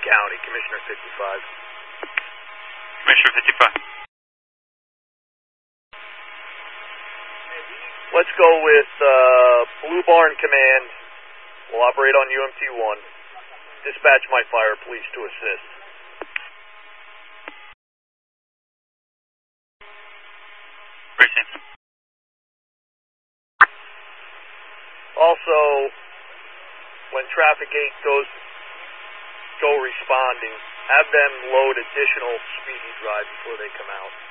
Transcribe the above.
County, Commissioner 55. Commissioner 55. Let's go with Blue Barn Command. We'll operate on UMT-1. Dispatch my fire police to assist. Precinct. Also, when Traffic 8 go responding, have them load additional speedy drive before they come out.